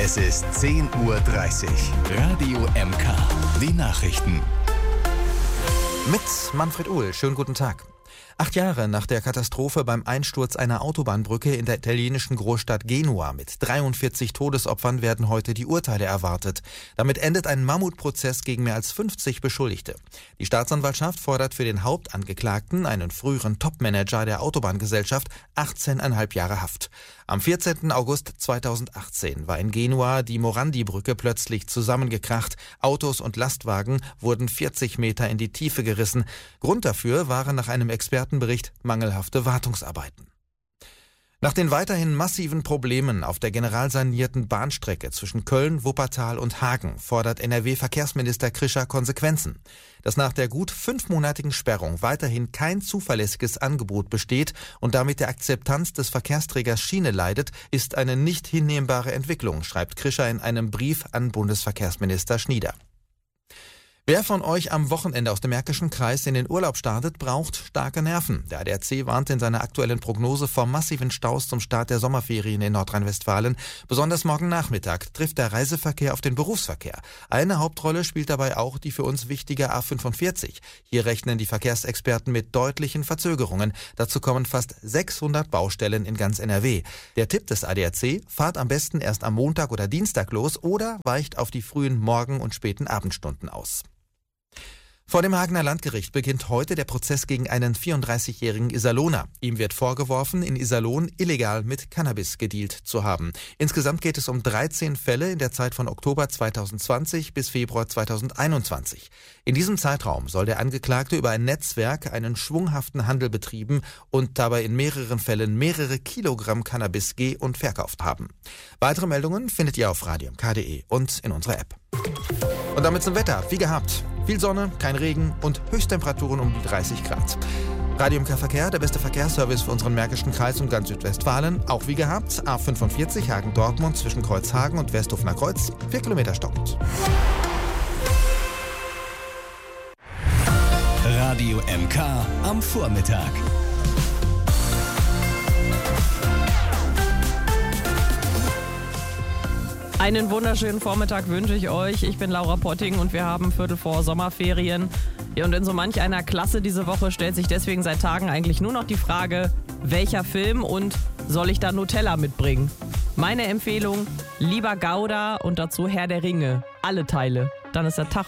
Es ist 10:30 Uhr. Radio MK. Die Nachrichten. Mit Manfred Uhl. Schönen guten Tag. 8 Jahre nach der Katastrophe beim Einsturz einer Autobahnbrücke in der italienischen Großstadt Genua mit 43 Todesopfern werden heute die Urteile erwartet. Damit endet ein Mammutprozess gegen mehr als 50 Beschuldigte. Die Staatsanwaltschaft fordert für den Hauptangeklagten, einen früheren Topmanager der Autobahngesellschaft, 18,5 Jahre Haft. Am 14. August 2018 war in Genua die Morandi-Brücke plötzlich zusammengekracht. Autos und Lastwagen wurden 40 Meter in die Tiefe gerissen. Grund dafür waren nach einem Expertenbericht mangelhafte Wartungsarbeiten. Nach den weiterhin massiven Problemen auf der generalsanierten Bahnstrecke zwischen Köln, Wuppertal und Hagen fordert NRW-Verkehrsminister Krischer Konsequenzen. Dass nach der gut 5-monatigen Sperrung weiterhin kein zuverlässiges Angebot besteht und damit der Akzeptanz des Verkehrsträgers Schiene leidet, ist eine nicht hinnehmbare Entwicklung, schreibt Krischer in einem Brief an Bundesverkehrsminister Schnieder. Wer von euch am Wochenende aus dem Märkischen Kreis in den Urlaub startet, braucht starke Nerven. Der ADAC warnt in seiner aktuellen Prognose vor massiven Staus zum Start der Sommerferien in Nordrhein-Westfalen. Besonders morgen Nachmittag trifft der Reiseverkehr auf den Berufsverkehr. Eine Hauptrolle spielt dabei auch die für uns wichtige A45. Hier rechnen die Verkehrsexperten mit deutlichen Verzögerungen. Dazu kommen fast 600 Baustellen in ganz NRW. Der Tipp des ADAC: fahrt am besten erst am Montag oder Dienstag los oder weicht auf die frühen Morgen- und späten Abendstunden aus. Vor dem Hagener Landgericht beginnt heute der Prozess gegen einen 34-jährigen Iserlohner. Ihm wird vorgeworfen, in Iserlohn illegal mit Cannabis gedealt zu haben. Insgesamt geht es um 13 Fälle in der Zeit von Oktober 2020 bis Februar 2021. In diesem Zeitraum soll der Angeklagte über ein Netzwerk einen schwunghaften Handel betrieben und dabei in mehreren Fällen mehrere Kilogramm Cannabis ge- und verkauft haben. Weitere Meldungen findet ihr auf radiomk.de und in unserer App. Und damit zum Wetter. Wie gehabt. Viel Sonne, kein Regen und Höchsttemperaturen um die 30 Grad. Radio MK Verkehr, der beste Verkehrsservice für unseren Märkischen Kreis und ganz Südwestfalen. Auch wie gehabt, A45 Hagen-Dortmund zwischen Kreuzhagen und Westhofener Kreuz, 4 Kilometer stockend. Radio MK am Vormittag. Einen wunderschönen Vormittag wünsche ich euch. Ich bin Laura Potting und wir haben Viertel vor Sommerferien. Ja, und in so manch einer Klasse diese Woche stellt sich deswegen seit Tagen eigentlich nur noch die Frage, welcher Film und soll ich da Nutella mitbringen? Meine Empfehlung, lieber Gouda und dazu Herr der Ringe. Alle Teile. Dann ist der Tag